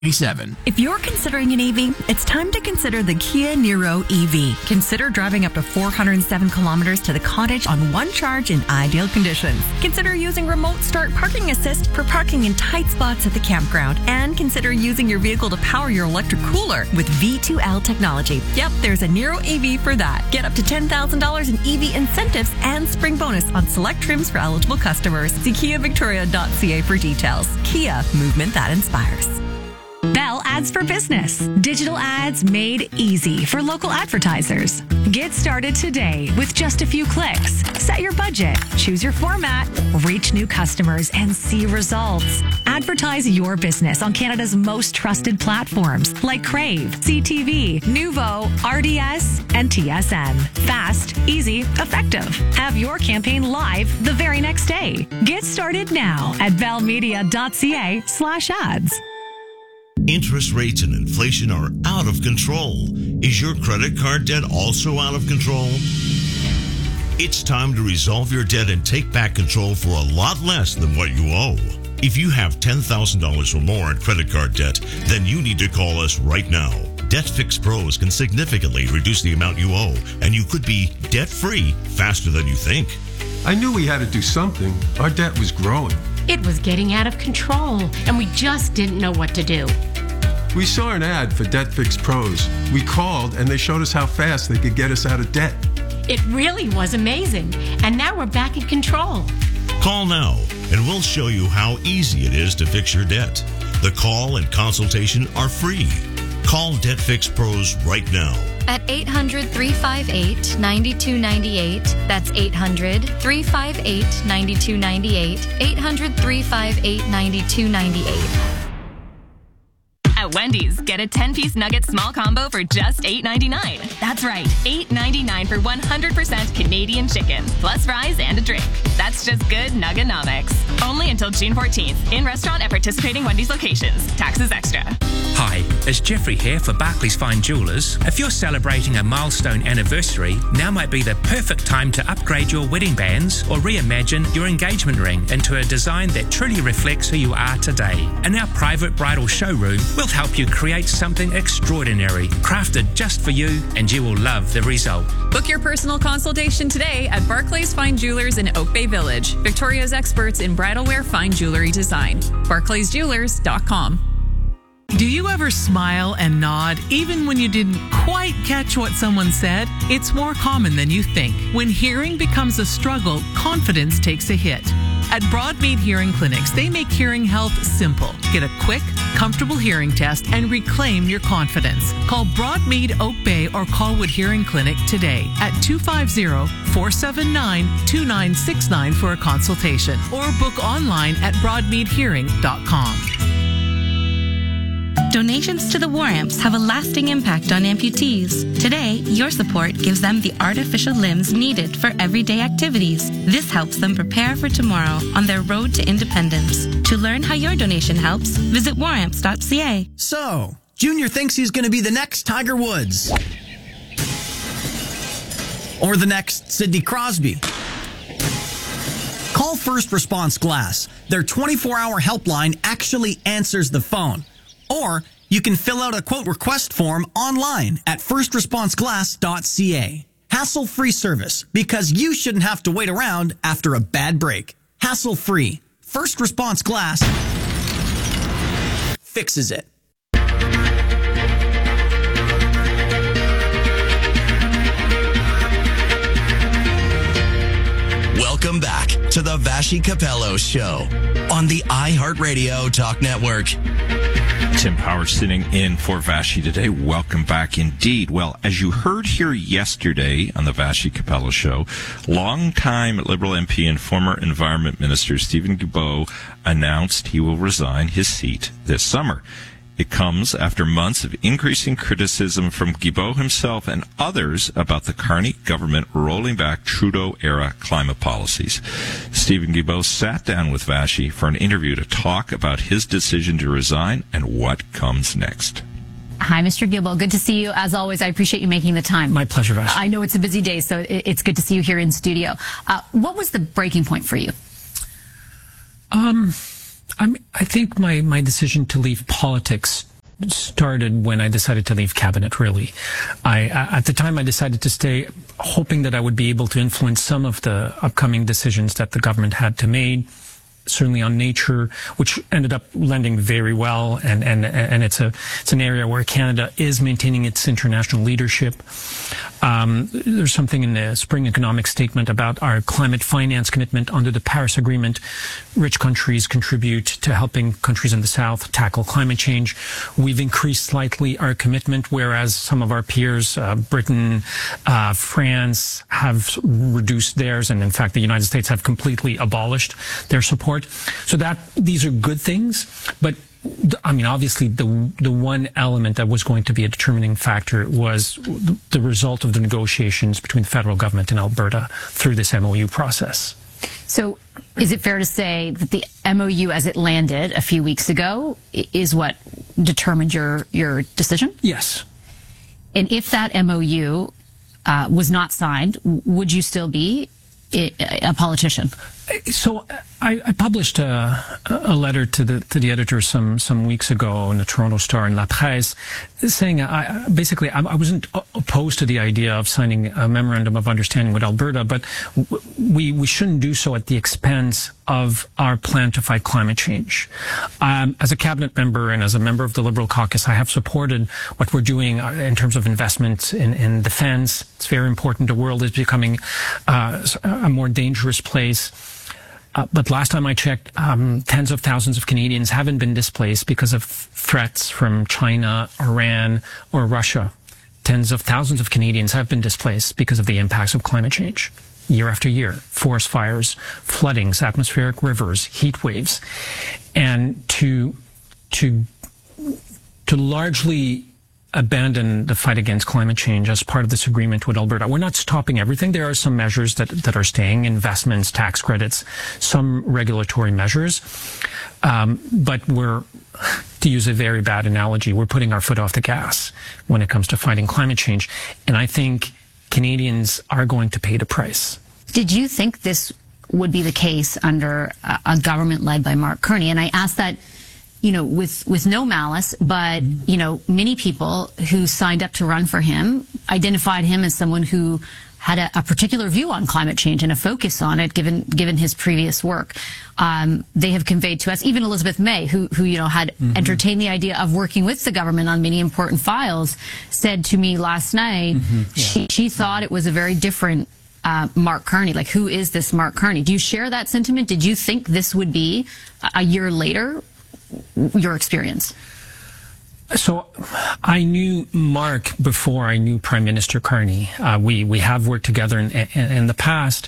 If you're considering an EV, it's time to consider the Kia Niro EV. Consider driving up to 407 kilometers to the cottage on one charge in ideal conditions. Consider using remote start parking assist for parking in tight spots at the campground. And consider using your vehicle to power your electric cooler with V2L technology. Yep, there's a Niro EV for that. Get up to $10,000 in EV incentives and spring bonus on select trims for eligible customers. See KiaVictoria.ca for details. Kia, movement that inspires. Bell Ads for Business. Digital ads made easy for local advertisers. Get started today with just a few clicks. Set your budget, choose your format, reach new customers, and see results. Advertise your business on Canada's most trusted platforms like Crave, CTV, Nuvo, RDS, and TSN. Fast, easy, effective. Have your campaign live the very next day. Get started now at bellmedia.ca/ads. Interest rates and inflation are out of control. Is your credit card debt also out of control? It's time to resolve your debt and take back control for a lot less than what you owe. If you have $10,000 or more in credit card debt, then you need to call us right now. Debt Fix Pros can significantly reduce the amount you owe, and you could be debt-free faster than you think. I knew we had to do something. Our debt was growing. It was getting out of control, and we just didn't know what to do. We saw an ad for Debt Fix Pros. We called, and they showed us how fast they could get us out of debt. It really was amazing, and now we're back in control. Call now, and we'll show you how easy it is to fix your debt. The call and consultation are free. Call Debt Fix Pros right now. At 800-358-9298. That's 800-358-9298. 800-358-9298. At Wendy's, get a 10-piece nugget small combo for just $8.99. That's right, $8.99 for 100% Canadian chicken, plus fries and a drink. That's just good Nuggenomics. Only until June 14th. In restaurant at participating Wendy's locations. Taxes extra. Hi, it's Jeffrey here for Barclays Fine Jewellers. If you're celebrating a milestone anniversary, now might be the perfect time to upgrade your wedding bands or reimagine your engagement ring into a design that truly reflects who you are today. In our private bridal showroom, we'll help you create something extraordinary, crafted just for you, and you will love the result. Book your personal consultation today at Barclays Fine Jewelers in Oak Bay Village, Victoria's experts in bridal wear fine jewelry design. BarclaysJewelers.com. Do you ever smile and nod even when you didn't quite catch what someone said? It's more common than you think. When hearing becomes a struggle, confidence takes a hit. At Broadmead Hearing Clinics, they make hearing health simple. Get a quick, comfortable hearing test and reclaim your confidence. Call Broadmead Oak Bay or Colwood Hearing Clinic today at 250-479-2969 for a consultation or book online at broadmeadhearing.com. Donations to the War Amps have a lasting impact on amputees. Today, your support gives them the artificial limbs needed for everyday activities. This helps them prepare for tomorrow on their road to independence. To learn how your donation helps, visit waramps.ca. So, Junior thinks he's going to be the next Tiger Woods. Or the next Sidney Crosby. Call First Response Glass. Their 24-hour helpline actually answers the phone. Or you can fill out a quote request form online at firstresponseglass.ca. Hassle-free service, because you shouldn't have to wait around after a bad break. Hassle-free. First Response Glass fixes it. Welcome back to the Vassy Capello Show on the iHeartRadio Talk Network. Tim Power sitting in for Vassy today. Welcome back indeed. Well, as you heard here yesterday on the Vassy Capello Show, longtime Liberal MP and former Environment Minister Stephen Guilbeault announced he will resign his seat this summer. It comes after months of increasing criticism from Guilbeault himself and others about the Carney government rolling back Trudeau-era climate policies. Stephen Guilbeault sat down with Vassy for an interview to talk about his decision to resign and what comes next. Hi, Mr. Guilbeault. Good to see you. As always, I appreciate you making the time. My pleasure, Vassy. I know it's a busy day, so it's good to see you here in studio. What was the breaking point for you? I think my decision to leave politics started when I decided to leave cabinet, really. At the time, I decided to stay, hoping that I would be able to influence some of the upcoming decisions that the government had to make, certainly on nature, which ended up lending very well, and it's an area where Canada is maintaining its international leadership. There's something in the Spring Economic Statement about our climate finance commitment under the Paris Agreement. Rich countries contribute to helping countries in the South tackle climate change. We've increased slightly our commitment, whereas some of our peers, Britain, France, have reduced theirs, and in fact the United States have completely abolished their support. So these are good things, but I mean, obviously the one element that was going to be a determining factor was the result of the negotiations between the federal government and Alberta through this MOU process. So is it fair to say that the MOU as it landed a few weeks ago is what determined your decision? Yes. And if that MOU was not signed, would you still be a politician? So I published a letter to the editor some weeks ago in the Toronto Star and La Presse, saying I wasn't opposed to the idea of signing a memorandum of understanding with Alberta, but we shouldn't do so at the expense of our plan to fight climate change. As a cabinet member and as a member of the Liberal caucus, I have supported what we're doing in terms of investments in defense. It's very important. The world is becoming a more dangerous place. But last time I checked, tens of thousands of Canadians haven't been displaced because of threats from China, Iran, or Russia. Tens of thousands of Canadians have been displaced because of the impacts of climate change. Year after year, forest fires, floodings, atmospheric rivers, heat waves. And to largely abandon the fight against climate change as part of this agreement with Alberta. We're not stopping everything. There are some measures that are staying, investments, tax credits, some regulatory measures. But we're, to use a very bad analogy, we're putting our foot off the gas when it comes to fighting climate change. And I think Canadians are going to pay the price. Did you think this would be the case under a government led by Mark Carney? And I asked that, with no malice, but, many people who signed up to run for him identified him as someone who had a particular view on climate change and a focus on it, given his previous work. They have conveyed to us, even Elizabeth May, who had entertained the idea of working with the government on many important files, said to me last night, she thought it was a very different Mark Carney. Like, who is this Mark Carney? Do you share that sentiment? Did you think this would be, a year later, your experience? So I knew Mark before I knew Prime Minister Carney. We have worked together in the past.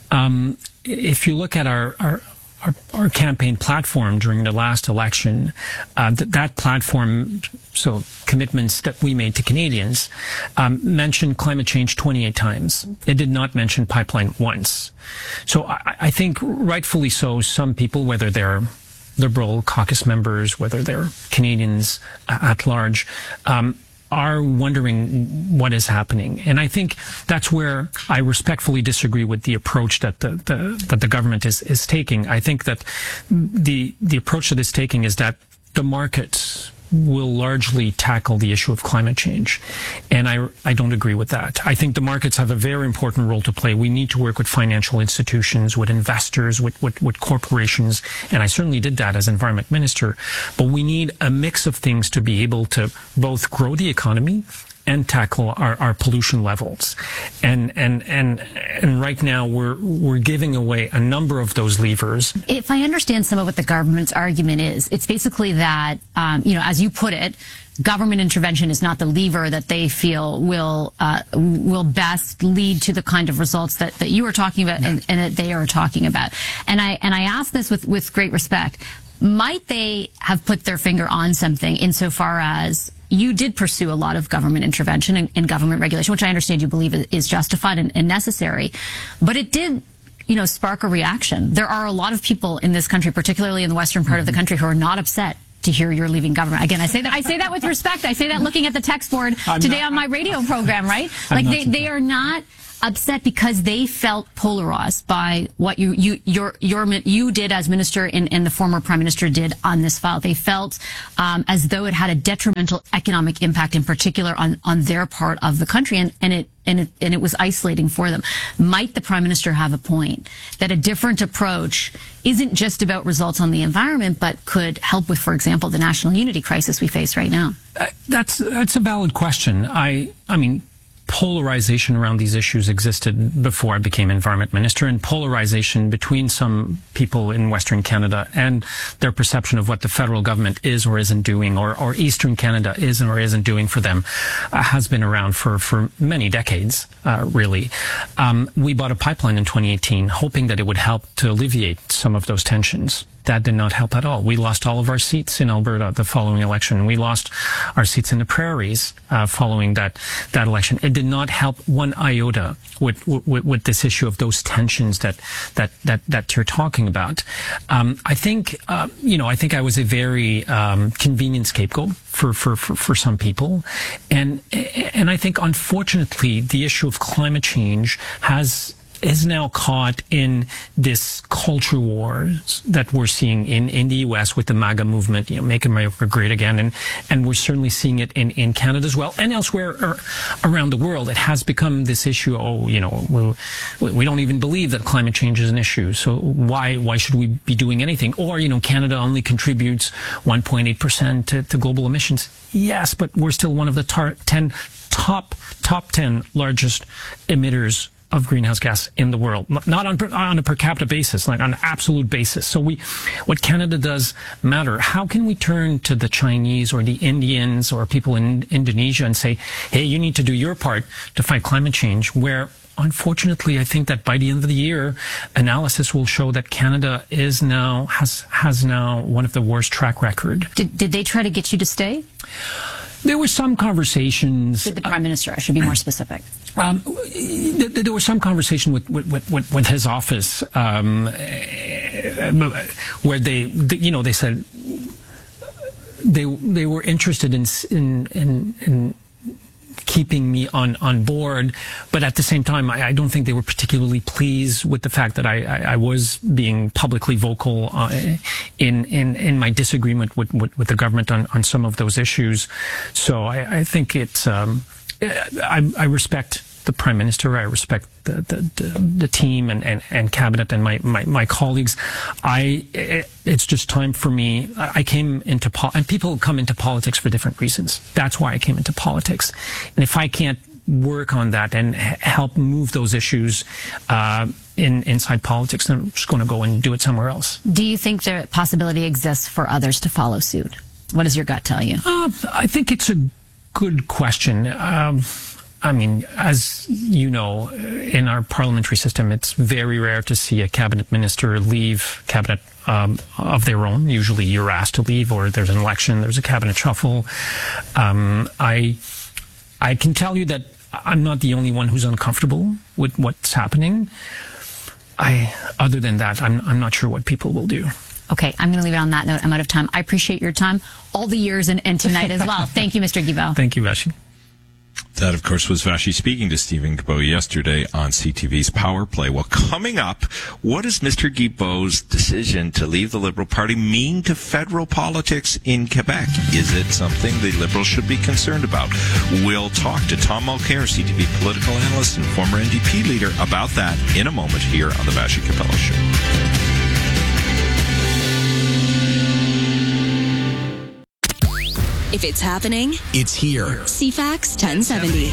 If you look at our campaign platform during the last election, that platform, so commitments that we made to Canadians, mentioned climate change 28 times. It did not mention pipeline once. So I think rightfully so, some people, whether they're Liberal caucus members, whether they're Canadians at large, are wondering what is happening. And I think that's where I respectfully disagree with the approach that the government is taking. I think that the approach that it's taking is that the markets will largely tackle the issue of climate change. And I don't agree with that. I think the markets have a very important role to play. We need to work with financial institutions, with investors, with corporations. And I certainly did that as environment minister. But we need a mix of things to be able to both grow the economy and tackle our pollution levels. And right now we're giving away a number of those levers. If I understand some of what the government's argument is, it's basically that, as you put it, government intervention is not the lever that they feel will best lead to the kind of results that you are talking about and that they are talking about. And I ask this with great respect. Might they have put their finger on something insofar as you did pursue a lot of government intervention and government regulation, which I understand you believe is justified and necessary, but it did, spark a reaction. There are a lot of people in this country, particularly in the western part of the country, who are not upset to hear you're leaving government. Again, I say that with respect. I say that looking at the text board today on my radio program, right? Like they are not upset because they felt polarized by what you did as minister and the former prime minister did on this file. They felt as though it had a detrimental economic impact, in particular on their part of the country, and it was isolating for them. Might the prime minister have a point that a different approach isn't just about results on the environment, but could help with, for example, the national unity crisis we face right now? That's a valid question. I mean, polarization around these issues existed before I became environment minister, and polarization between some people in Western Canada and their perception of what the federal government is or isn't doing, or Eastern Canada is or isn't doing for them, has been around for many decades, really. We bought a pipeline in 2018, hoping that it would help to alleviate some of those tensions. That did not help at all. We lost all of our seats in Alberta the following election. We lost our seats in the prairies following that election. It did not help one iota with this issue of those tensions that you're talking about. I think I was a very convenient scapegoat for some people, and I think unfortunately the issue of climate change is now caught in this culture wars that we're seeing in the U.S. with the MAGA movement, Make America Great Again, and we're certainly seeing it in Canada as well, and elsewhere around the world. It has become this issue, we don't even believe that climate change is an issue, so why should we be doing anything? Or, Canada only contributes 1.8% to global emissions. Yes, but we're still one of the top 10 largest emitters of greenhouse gas in the world, not on a per capita basis, like on an absolute basis. So what Canada does matter. How can we turn to the Chinese or the Indians or people in Indonesia and say, hey, you need to do your part to fight climate change, where unfortunately, I think that by the end of the year, analysis will show that Canada has now one of the worst track record. Did they try to get you to stay? There were some conversations. Did the Prime Minister? I should be more specific. There was some conversation with his office where they said they were interested in keeping me on board, but at the same time, I don't think they were particularly pleased with the fact that I was being publicly vocal in my disagreement with the government on some of those issues. So I think it's I respect the Prime Minister. I respect the team and cabinet and my colleagues. It's just time for me. I came into and people come into politics for different reasons. That's why I came into politics. And if I can't work on that and help move those issues inside politics, then I'm just going to go and do it somewhere else. Do you think the possibility exists for others to follow suit? What does your gut tell you? I think it's a good question. I mean, as you know, in our parliamentary system, it's very rare to see a cabinet minister leave cabinet of their own. Usually you're asked to leave, or there's an election, there's a cabinet shuffle. I can tell you that I'm not the only one who's uncomfortable with what's happening. Other than that, I'm not sure what people will do. Okay, I'm going to leave it on that note. I'm out of time. I appreciate your time all the years and tonight as well. Thank you, Mr. Guilbeault. Thank you, Vashi. That, of course, was Vashi speaking to Stephen Guilbeault yesterday on CTV's Power Play. Well, coming up, what does Mr. Guilbeault's decision to leave the Liberal Party mean to federal politics in Quebec? Is it something the Liberals should be concerned about? We'll talk to Tom Mulcair, CTV political analyst and former NDP leader, about that in a moment here on the Vashi Capello Show. If it's happening, it's here. CFAX 1070.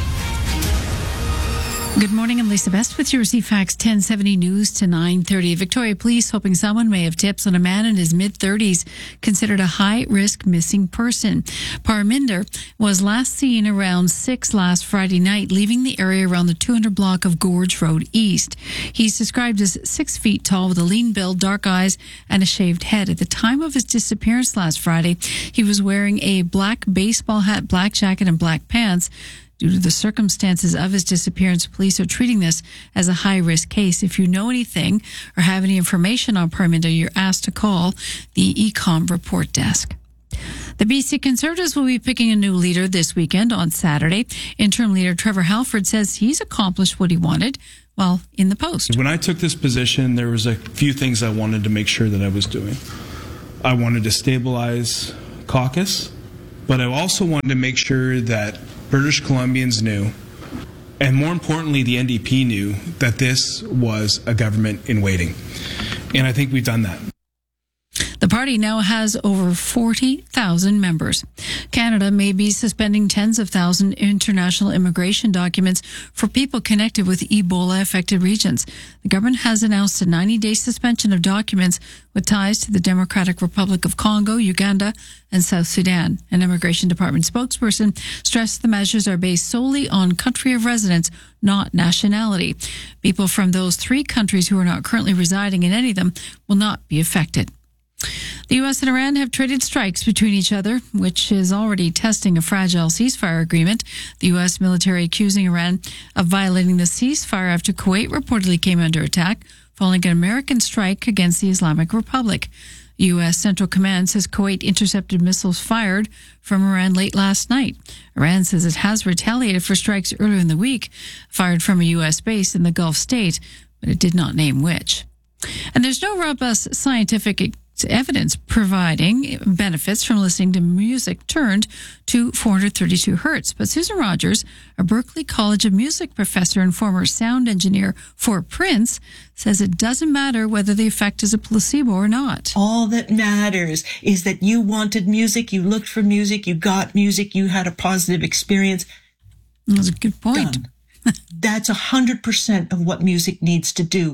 Good morning, I'm Lisa Best with your CFAX 1070 news to 9:30. Victoria Police hoping someone may have tips on a man in his mid-30s considered a high-risk missing person. Parminder was last seen around 6 last Friday night, leaving the area around the 200 block of Gorge Road East. He's described as 6 feet tall with a lean build, dark eyes, and a shaved head. At the time of his disappearance last Friday, he was wearing a black baseball hat, black jacket, and black pants. Due to the circumstances of his disappearance, police are treating this as a high-risk case. If you know anything or have any information on Parminder, you're asked to call the Ecom report desk. The BC Conservatives will be picking a new leader this weekend on Saturday. Interim leader Trevor Halford says he's accomplished what he wanted while in the post. When I took this position, there was a few things I wanted to make sure that I was doing. I wanted to stabilize caucus, but I also wanted to make sure that British Columbians knew, and more importantly, the NDP knew, that this was a government in waiting. And I think we've done that. The party now has over 40,000 members. Canada may be suspending tens of thousands international immigration documents for people connected with Ebola-affected regions. The government has announced a 90-day suspension of documents with ties to the Democratic Republic of Congo, Uganda, and South Sudan. An Immigration Department spokesperson stressed the measures are based solely on country of residence, not nationality. People from those three countries who are not currently residing in any of them will not be affected. The U.S. and Iran have traded strikes between each other, which is already testing a fragile ceasefire agreement. The U.S. military accusing Iran of violating the ceasefire after Kuwait reportedly came under attack following an American strike against the Islamic Republic. U.S. Central Command says Kuwait intercepted missiles fired from Iran late last night. Iran says it has retaliated for strikes earlier in the week fired from a U.S. base in the Gulf state, but it did not name which. And there's no robust scientific evidence providing benefits from listening to music turned to 432 hertz. But Susan Rogers, a Berklee College of Music professor and former sound engineer for Prince, says it doesn't matter whether the effect is a placebo or not. All that matters is that you wanted music, you looked for music, you got music, you had a positive experience. That's a good point. That's 100% of what music needs to do.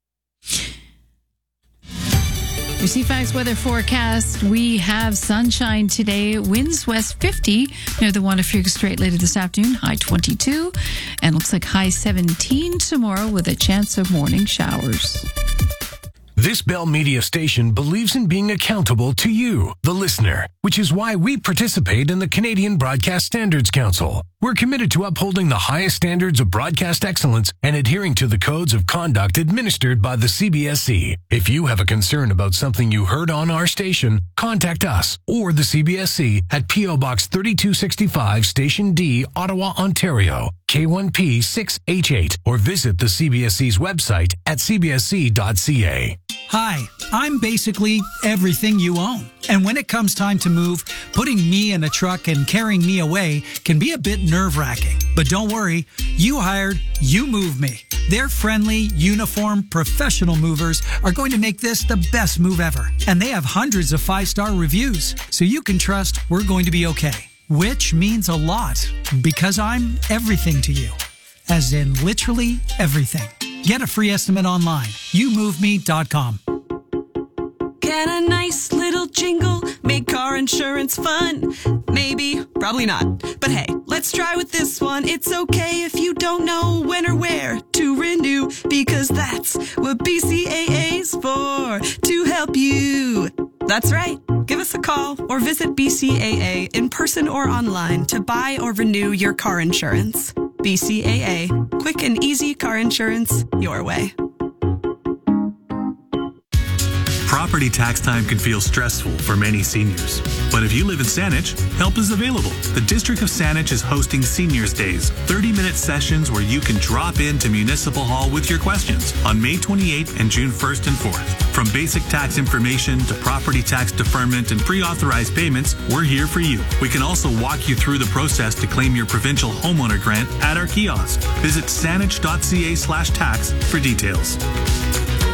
Your CFAX weather forecast. We have sunshine today. Winds west 50 near the Juana Fuga Strait later this afternoon. High 22. And looks like high 17 tomorrow with a chance of morning showers. This Bell Media station believes in being accountable to you, the listener, which is why we participate in the Canadian Broadcast Standards Council. We're committed to upholding the highest standards of broadcast excellence and adhering to the codes of conduct administered by the CBSC. If you have a concern about something you heard on our station, contact us or the CBSC at P.O. Box 3265, Station D, Ottawa, Ontario, K1P 6H8, or visit the CBSC's website at cbsc.ca. Hi, I'm basically everything you own. And when it comes time to move, putting me in a truck and carrying me away can be a bit nerve-wracking. But don't worry, you hired You Move Me. Their friendly, uniform, professional movers are going to make this the best move ever. And they have hundreds of 5-star reviews, so you can trust we're going to be okay. Which means a lot, because I'm everything to you. As in literally everything. Get a free estimate online. YouMoveMe.com. Can a nice little jingle make car insurance fun? Maybe, probably not. But hey, let's try with this one. It's okay if you don't know when or where to renew, because that's what BCAA's for, to help you. That's right. Give us a call or visit BCAA in person or online to buy or renew your car insurance. BCAA. Quick and easy car insurance your way. Property tax time can feel stressful for many seniors. But if you live in Saanich, help is available. The District of Saanich is hosting Seniors Days, 30-minute sessions where you can drop into Municipal Hall with your questions on May 28th and June 1st and 4th. From basic tax information to property tax deferment and pre-authorized payments, we're here for you. We can also walk you through the process to claim your provincial homeowner grant at our kiosk. Visit saanich.ca/tax for details.